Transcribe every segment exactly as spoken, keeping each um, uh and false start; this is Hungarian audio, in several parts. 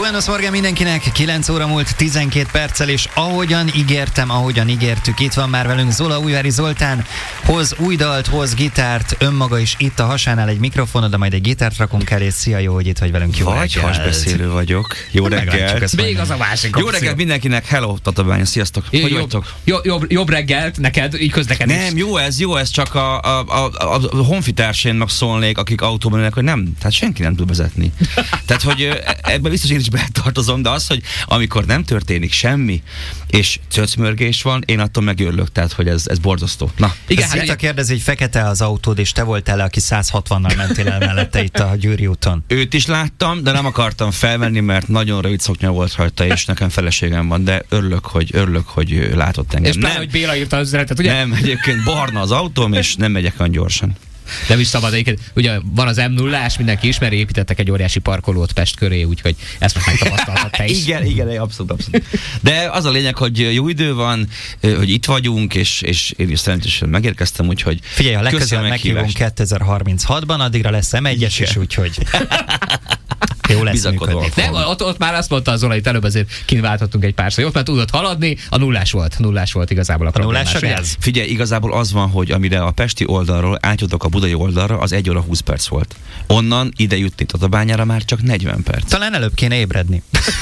Buenos Morgan mindenkinek, kilenc óra múlt tizenkét perccel, és ahogyan ígértem, ahogyan ígértük, itt van már velünk Zola Újvári Zoltán, hoz új dalt, hoz gitárt, önmaga is itt a hasánál egy mikrofonod, de majd egy gitárt rakunk elé. Szia, jó, hogy itt vagy velünk, jó Vagy reggelt. hasbeszélő vagyok. Jó reggelt. Még az a másik Jó reggelt mindenkinek, hello Tatabánya, sziasztok. Hogy jobb, vagytok? Jobb, jobb, jobb reggelt neked, így közlekedés. Nem, jó ez, jó ez, csak a, a, a, a, a honfitársaimnak szólnék, akik autóban ülnek, hogy nem, tehát senki nem tud vezetni. Tehát, hogy ebben biztos én is beletartozom, de az, hogy amikor nem történik semmi, és cöcmörgés van, én attól megörülök, tehát, hogy ez, ez borzasztó. Na, igen, hát itt kérdezi, hogy fekete az autód, és te voltál, aki száz hatvannal mentél el mellette itt a Győri úton. Őt is láttam, de nem akartam felvenni, mert nagyon rövid szoknya volt rajta, és nekem feleségem van, de örülök, hogy, örülök, hogy látott engem. És pláne, hogy Béla írta az üzenetet, ugye? Nem, egyébként barna az autóm, és nem megyek olyan gyorsan. Nem is szabad, egyébként, ugye van az em nullás, mindenki ismeri, építettek egy óriási parkolót Pest köré, úgyhogy ezt most megtapasztaltad te is. Igen, igen, abszolút, abszolút. De az a lényeg, hogy jó idő van, hogy itt vagyunk, és, és én is szerencsésem megérkeztem, úgyhogy figyelj, a legközelebb meghívunk kétezer-harminchatban, addigra lesz em egyes is, úgyhogy jó lesz működni. Nem, ott, ott már azt mondta az Zola, itt előbb azért kínváltottunk egy pár szó. Ott már tudott haladni, a nullás volt. Nullás volt igazából a, a nullás ez? Figyelj, igazából az van, hogy amire a pesti oldalról átjutok a budai oldalra, az egy óra húsz perc volt. Onnan ide jutni Tatabányára már csak negyven perc. Talán előbb kéne ébredni.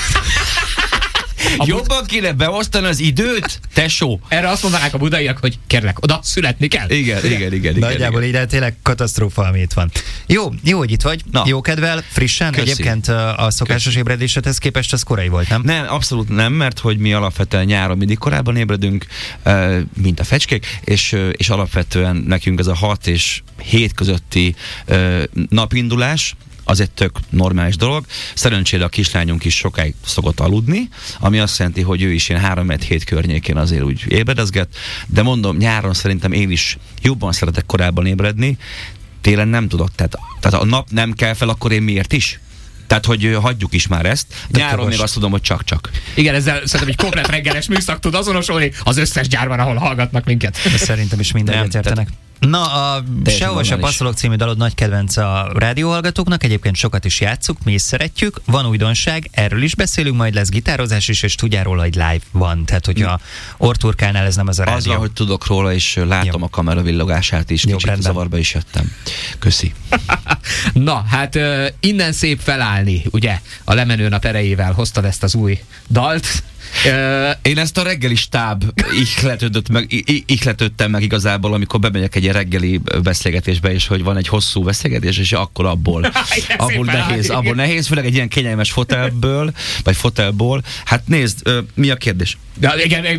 A Jobban kéne beosztani az időt, tesó. Erre azt mondanák a budaiak, hogy kérlek, oda születni kell. Igen, igen, igen. Nagyjából igen. ide tényleg katasztrófa, ami itt van. Jó, jó, hogy itt vagy. Na. Jó kedvel, frissen. Köszi. Egyébként a szokásos Köszi. ébredésedhez képest ez korai volt, nem? Nem, abszolút nem, mert hogy mi alapvetően nyáron mindig korábban ébredünk, mint a fecskék, és, és alapvetően nekünk ez a hat és hét közötti napindulás, az egy tök normális dolog. Szerencsére a kislányunk is sokáig szokott aludni, ami azt jelenti, hogy ő is ilyen három hét környékén azért úgy ébredezget, de mondom, nyáron szerintem én is jobban szeretek korábban ébredni, télen nem tudok, tehát, tehát a nap nem kell fel, akkor én miért is? Tehát, hogy hagyjuk is már ezt. De nyáron még azt tudom, hogy csak-csak. Igen, ezzel szerintem egy komplet reggeles műszak tud azonosulni az összes gyárban, ahol hallgatnak minket. De szerintem is minden értenek. Na, a Sehova se passzolok című dalod nagy kedvenc a rádióhallgatóknak, egyébként sokat is játsszuk, mi is szeretjük, van újdonság, erről is beszélünk, majd lesz gitározás is, és tudjál róla, hogy live van, tehát hogyha orturkálnál, ez nem az a rádió. Azzal, hogy tudok róla, és látom Jó. a kamera villogását is, Jó, kicsit rendben. Zavarba is jöttem. Köszi. Na, hát uh, innen szép felállni, ugye, a Lemenő nap erejével hoztad ezt az új dalt. Uh, Én ezt a reggeli stáb ihletődött meg, ihletődtem meg igazából, amikor bemegyek egy reggeli beszélgetésbe, és hogy van egy hosszú beszélgetés, és akkor abból, abból nehéz, abból nehéz, főleg egy ilyen kényelmes fotelből, vagy fotelból. Hát nézd, uh, mi a kérdés? De igen,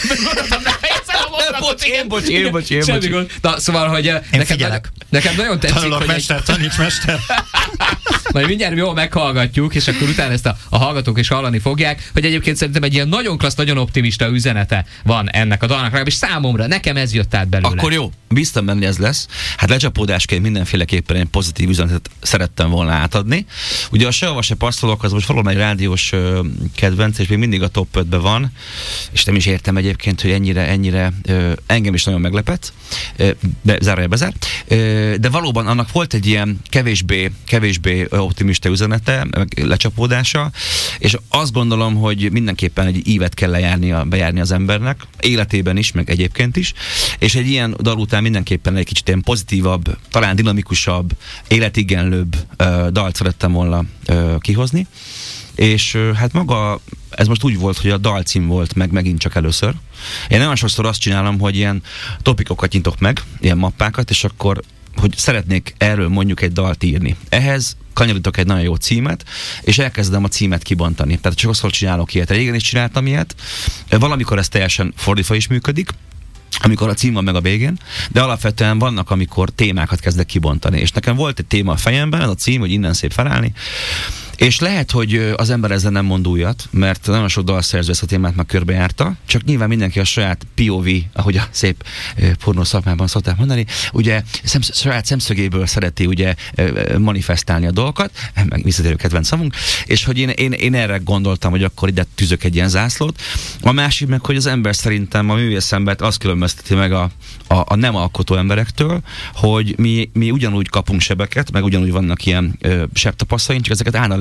bocs, én bocs, én bocs, én bocs. Na, szóval, hogy nekem, nekem nagyon tetszik, Tanulok, hogy mester, egy... taníts, mester. Majd mindjárt jól meghallgatjuk, és akkor utána ezt a, a hallgatók is hallani fogják, hogy egyébként szerintem egy ilyen nagyon klassz, nagyon optimista üzenete van ennek a dalnak, és számomra, nekem ez jött át belőle. Akkor jó, bíztam benne, ez lesz. Hát lecsapódásként mindenféleképpen egy pozitív üzenetet szerettem volna átadni. Ugye a Sehova se passzolok, az most valóban egy rádiós uh, kedvenc, és még mindig a top ötben van, és nem is értem egyébként, hogy ennyire, ennyire uh, engem is nagyon meglepett, uh, de zárójelbe bezár. Uh, de valóban annak volt egy ilyen kevésbé, kevésbé optimista üzenete, lecsapódása, és azt gondolom, hogy mindenképpen egy ívet kell lejárnia, bejárni az embernek, életében is, meg egyébként is, és egy ilyen dal után mindenképpen egy kicsit ilyen pozitívabb, talán dinamikusabb, életigenlőbb uh, dalt szerettem volna uh, kihozni, és uh, hát maga ez most úgy volt, hogy a dalcím volt meg megint csak először. Én nagyon sokszor azt csinálom, hogy ilyen topikokat nyitok meg, ilyen mappákat, és akkor hogy szeretnék erről mondjuk egy dalt írni. Ehhez kanyarítok egy nagyon jó címet, és elkezdem a címet kibontani. Tehát csak azt csinálok ilyet. Régen is csináltam ilyet. Valamikor ez teljesen fordítva is működik, amikor a cím van meg a végén, de alapvetően vannak, amikor témákat kezdek kibontani. És nekem volt egy téma a fejemben, ez a cím, hogy innen szép felállni, és lehet, hogy az ember ezzel nem mond újat, mert nagyon sok dalszerző ezt a témát már körbejárta, csak nyilván mindenki a saját pé o vé, ahogy a szép pornó szakmában szokták mondani, ugye szemsz- saját szemszögéből szereti ugye manifestálni a dolgokat, meg visszatérő kedvenc szavunk, és hogy én, én, én erre gondoltam, hogy akkor ide tűzök egy ilyen zászlót. A másik meg, hogy az ember szerintem a művészembert azt különbözteti meg a, a, a nem alkotó emberektől, hogy mi, mi ugyanúgy kapunk sebeket, meg ugyanúgy vannak ilyen ö, sebtapasztalaink, csak ezeket állandóan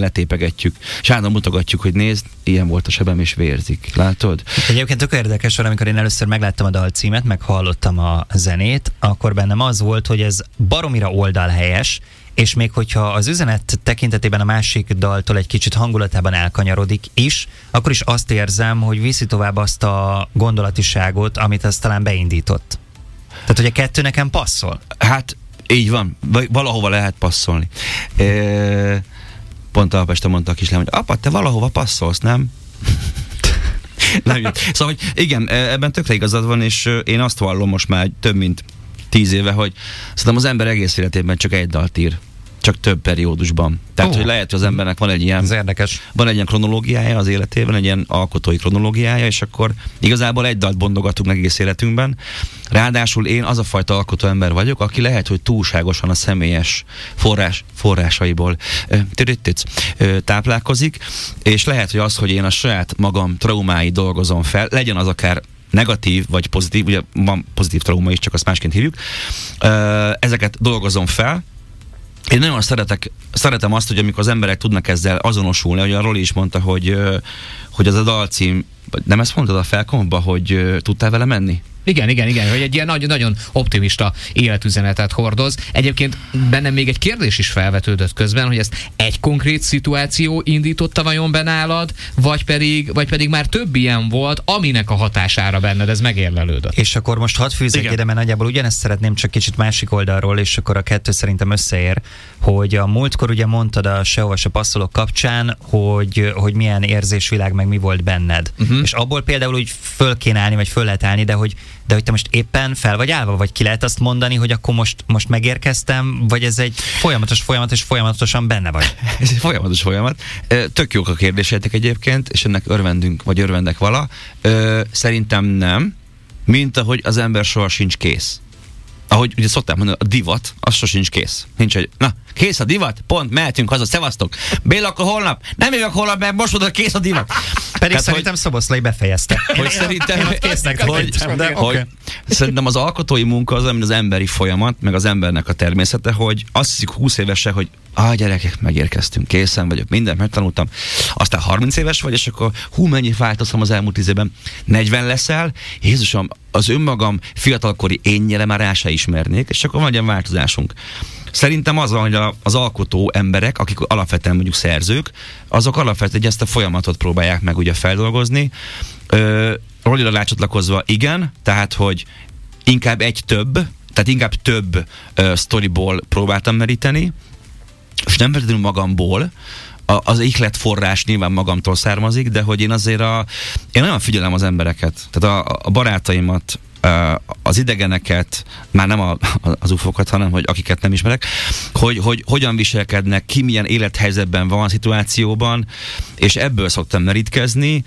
letépegetjük, és állandóan mutogatjuk, hogy nézd, ilyen volt a sebem, és vérzik. Látod? Egyébként tök érdekes van, amikor én először megláttam a dalcímet, meg hallottam a zenét, akkor bennem az volt, hogy ez baromira oldalhelyes, és még hogyha az üzenet tekintetében a másik daltól egy kicsit hangulatában elkanyarodik is, akkor is azt érzem, hogy viszi tovább azt a gondolatiságot, amit az talán beindított. Tehát, hogy a kettő nekem passzol? Hát, így van. Valahova lehet passzolni. E, pont Alpeste mondta a kislány, hogy apa, te valahova passzolsz, nem? nem szóval, hogy igen, ebben tökre igazad van, és én azt vallom most már több mint tíz éve, hogy szerintem az ember egész életében csak egy dalt ír. Csak több periódusban. Tehát, oh. hogy lehet, hogy az embernek van egy ilyen, van egy ilyen kronológiája az életében, egy ilyen alkotói kronológiája, és akkor igazából egy dalt bondogatunk egész életünkben. Ráadásul én az a fajta alkotó ember vagyok, aki lehet, hogy túlságosan a személyes forrás, forrásaiból táplálkozik, és lehet, hogy az, hogy én a saját magam traumái dolgozom fel, legyen az akár negatív vagy pozitív, ugye van pozitív trauma is, csak azt másként hívjuk, ezeket dolgozom fel. Én nagyon szeretek, szeretem azt, hogy amikor az emberek tudnak ezzel azonosulni, hogy a Roli is mondta, hogy, hogy az a dalcím, nem ezt mondtad a Felkomba, hogy tudtál vele menni? Igen, igen, igen, hogy egy ilyen nagyon, nagyon optimista életüzenetet hordoz. Egyébként bennem még egy kérdés is felvetődött közben, hogy ezt egy konkrét szituáció indította vajon be nálad, vagy pedig, vagy pedig már több ilyen volt, aminek a hatására benned ez megérlelődött. És akkor most hadd fűzzek ide, mert nagyjából ugyanezt szeretném, csak kicsit másik oldalról, és akkor a kettő szerintem összeér, hogy a múltkor ugye mondtad a Sehova se passzolok kapcsán, hogy, hogy milyen érzésvilág, meg mi volt benned. Uh-huh. És abból például úgy föl kéne állni, vagy föl lehet állni, de hogy de hogy te most éppen fel vagy állva, vagy ki lehet azt mondani, hogy akkor most, most megérkeztem, vagy ez egy folyamatos folyamat, és folyamatosan benne vagy? Ez egy folyamatos folyamat. Tök jók a kérdésetek egyébként, és ennek örvendünk, vagy örvendek vala. Szerintem nem, mint ahogy az ember soha sincs kész. Ahogy ugye szokták mondani, a divat, az soha sincs kész. Nincs egy, na, kész a divat, pont, mehetünk haza, szevasztok. Béla, akkor holnap? Nem jövök holnap, mert most mondod, kész a divat. Pedig Tehát, szerintem hogy, Szoboszlai befejezte. Hogy én szerintem, én késznek hogy, de, hogy okay. Szerintem az alkotói munka az, mint az emberi folyamat, meg az embernek a természete, hogy azt hiszik húsz évesen, hogy ah, gyerekek, megérkeztünk, készen vagyok, mindent megtanultam. Aztán harminc éves vagy, és akkor hú, mennyi változtam az elmúlt tíz évben. negyven leszel, Jézusom, az önmagam fiatalkori énnyire már el se ismernék, és akkor van egy változásunk. Szerintem az van, hogy az alkotó emberek, akik alapvetően mondjuk szerzők, azok alapvetően ezt a folyamatot próbálják meg ugye feldolgozni. Rolira rácsatlakozva igen, tehát hogy inkább egy több, tehát inkább több uh, sztoriból próbáltam meríteni, és nem feltétlenül magamból, a, az ihlet forrás nyilván magamtól származik, de hogy én azért a, én nagyon figyelem az embereket, tehát a, a barátaimat, az idegeneket, már nem a, az ufokat, hanem hogy akiket nem ismerek, hogy, hogy hogyan viselkednek, ki milyen élethelyzetben van, szituációban, és ebből szoktam merítkezni.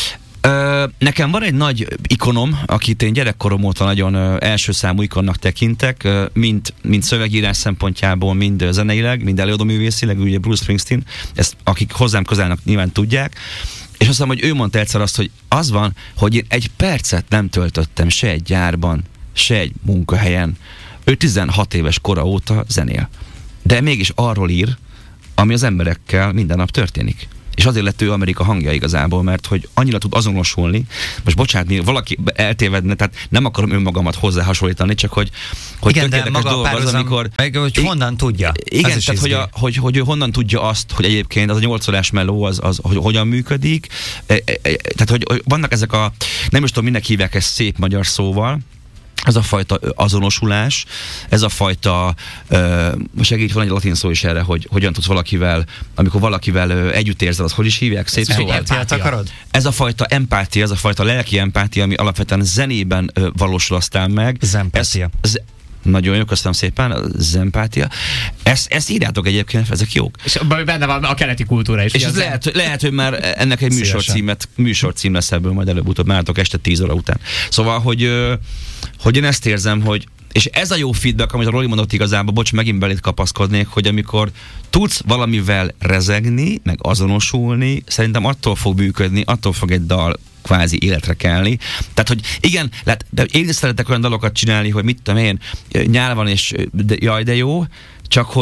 Nekem van egy nagy ikonom, akit én gyerekkorom óta nagyon első számú ikonnak tekintek, mind, mind szövegírás szempontjából, mind zeneileg, mind előadóművészileg, ugye Bruce Springsteen, ezt akik hozzám közelnek nyilván tudják, és azt mondom, hogy ő mondta egyszer azt, hogy az van, hogy én egy percet nem töltöttem se egy gyárban, se egy munkahelyen. Ő tizenhat éves kora óta zenél. De mégis arról ír, ami az emberekkel minden nap történik. És azért lett ő Amerika hangja igazából, mert hogy annyira tud azonosulni, most bocsánat, valaki eltévedne, tehát nem akarom önmagamat hozzá hasonlítani, csak hogy, hogy igen, de maga dolog az, amikor... Meg, hogy honnan tudja. Igen, tehát hogy, a, hogy, hogy ő honnan tudja azt, hogy egyébként az a nyolc órás meló az, az hogy hogyan működik. E, e, tehát, hogy, hogy vannak ezek a, nem is tudom, minek hívják ezt szép magyar szóval, ez a fajta azonosulás, ez a fajta, uh, segít, van egy latin szó is erre, hogy hogyan tudsz valakivel, amikor valakivel uh, együtt érzel, az hogy is hívják? Szép szó. Akarod? Ez a fajta empátia, ez a fajta lelki empátia, ami alapvetően zenében uh, valósul aztán meg. Zempátia. Ez, nagyon jó, köszönöm szépen, az empátia. Ezt, ezt írjátok egyébként, ezek jók. És benne van a keleti kultúra is. És ez lehet, lehet, hogy már ennek egy műsorcímet, műsorcím lesz ebből majd előbb-utóbb, nálatok este tíz óra után. Szóval, hogy, hogy én ezt érzem, hogy és ez a jó feedback, amit a Roli mondott igazából, bocs, megint belét kapaszkodnék, hogy amikor tudsz valamivel rezegni, meg azonosulni, szerintem attól fog működni, attól fog egy dal kvázi életre kelni. Tehát, hogy igen, lehet, de én is szeretek olyan dalokat csinálni, hogy mit tudom én, nyál van, és de, jaj, de jó, csak hogy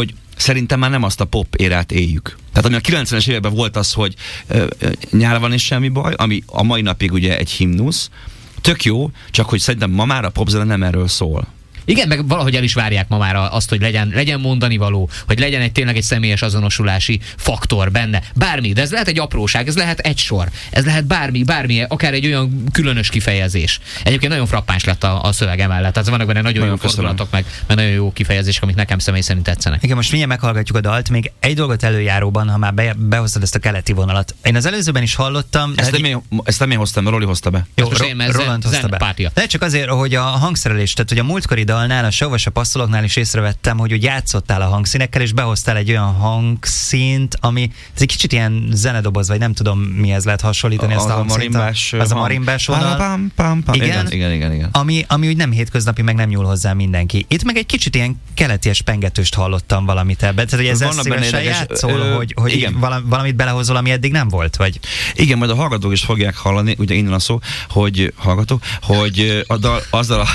szerintem már nem azt a pop érát éljük. Tehát ami a kilencvenes években volt az, hogy ö, ö, nyár van és semmi baj, ami a mai napig ugye egy himnusz, tök jó, csak hogy szerintem ma már a popzene nem erről szól. Igen, meg valahogy el is várják ma már azt, hogy legyen, legyen mondani való, hogy legyen egy tényleg egy személyes azonosulási faktor benne. Bármi, de ez lehet egy apróság, ez lehet egy sor, ez lehet bármi, bármi, akár egy olyan különös kifejezés. Egyébként nagyon frappáns lett a, a szöveg emellett, tehát vannak benne nagyon, nagyon jó fordulatok, meg, meg nagyon jó kifejezések, amik nekem személy szerint tetszenek. Igen, most mindjárt meghallgatjuk a dalt, még egy dolgot előjáróban, ha már be, behoztad ezt a keleti vonalat. Én az előzőben is hallottam. Ezt nem, én, ezt nem én hoztam, Roli hozta be. Jó, Ro- én, Roland hozta be. De csak azért, hogy a hangszerelés, tehát hogy a múltkori dalnál, a Sehova se passzolóknál is észrevettem, hogy úgy játszottál a hangszínekkel, és behoztál egy olyan hangszínt, ami ez egy kicsit ilyen zenedoboz, vagy nem tudom mihez lehet hasonlítani. A, ezt a, a marimbás, az a marimbás vonal. Pam, pam, pam. Igen, igen, igen, igen. Ami, ami úgy nem hétköznapi, meg nem nyúl hozzá mindenki. Itt meg egy kicsit ilyen keleties pengetőst hallottam valamit ebben. Tehát, hogy ezzel szívesen játszol, ö, hogy, hogy valamit belehozol, ami eddig nem volt, vagy? Igen, majd a hallgatók is fogják hallani, ugye innen a szó, hogy hallgatók, hogy a dal, azzal a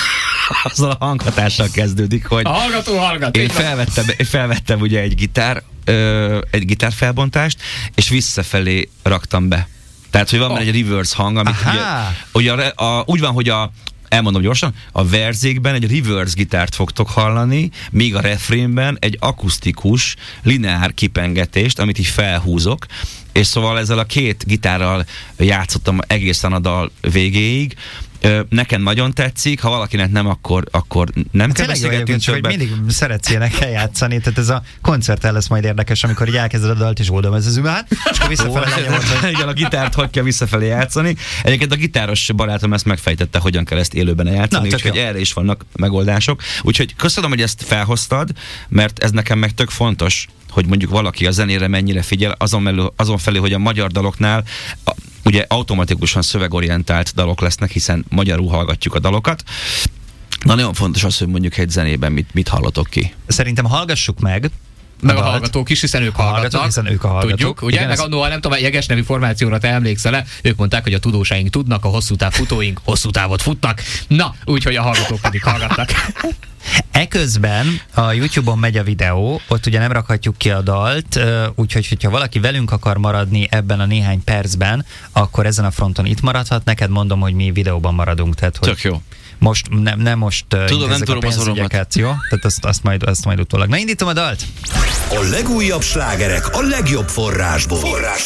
azzal a hanghatással kezdődik, hogy a hallgató hallgat. Én felvettem, én felvettem ugye egy gitár, ö, egy gitárfelbontást, és visszafelé raktam be. Tehát, hogy van oh. egy reverse hang, amit ugye, ugye a, a, úgy van, hogy a elmondom gyorsan, a verzékben egy reverse gitárt fogtok hallani, míg a refrénben egy akusztikus, lineár kipengetést, amit így felhúzok, és szóval ezzel a két gitárral játszottam egészen a dal végéig. Nekem nagyon tetszik, ha valakinek nem, akkor, akkor nem kell beszélgetünk többet. Hogy mindig szeretsz ilyenekkel játszani, tehát ez a koncerten lesz majd érdekes, amikor így elkezded a dalt, és oldom ez az ümát, és akkor visszafelé lenyomod, hogy... Igen, a gitárt hogy kell visszafelé játszani. Egyébként a gitáros barátom ezt megfejtette, hogyan kell ezt élőben játszani, úgyhogy erre is vannak megoldások. Úgyhogy köszönöm, hogy ezt felhoztad, mert ez nekem meg tök fontos, hogy mondjuk valaki a zenére mennyire figyel, azon, mellő, azon felé, hogy a magyar daloknál a, ugye automatikusan szövegorientált dalok lesznek, hiszen magyarul hallgatjuk a dalokat. Na, nagyon fontos az, hogy mondjuk egy zenében mit, mit hallatok ki. Szerintem hallgassuk meg. Meg a, a hallgatók is, hiszen ők hallgatnak. Hiszen ők a hallgatók. Tudjuk, ugye? Igen, meg annól, nem tudom, a Jeges nevű formációra te emlékszel-e? Ők mondták, hogy a tudósaink tudnak, a hosszú táv futóink hosszú távot futnak. Na, úgyhogy a hallgatók pedig hallgatnak. Eközben a YouTube-on megy a videó, ott ugye nem rakhatjuk ki a dalt, úgyhogy hogyha valaki velünk akar maradni ebben a néhány percben, akkor ezen a fronton itt maradhat. Neked mondom, hogy mi videóban maradunk. Tehát, hogy tök jó. Most nem, nem most tudom, nem tudom a pénzügyeket, jó? Tehát azt, azt, majd, azt majd utólag. Na, indítom a dalt! A legújabb slágerek a legjobb forrásból. Forrás.